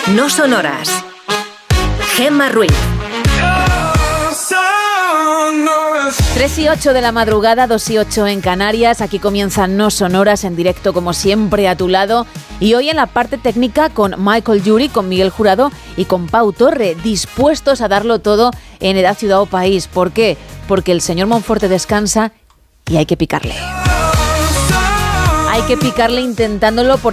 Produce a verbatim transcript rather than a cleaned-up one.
No sonoras. Gemma Ruiz. tres y ocho de la madrugada, dos y ocho en Canarias. Aquí comienzan No Sonoras en directo, como siempre, a tu lado. Y hoy en la parte técnica con Michael Yuri, con Miguel Jurado y con Pau Torre, dispuestos a darlo todo en Edad, Ciudad o País. ¿Por qué? Porque el señor Monforte descansa y hay que picarle. Hay que picarle intentándolo porque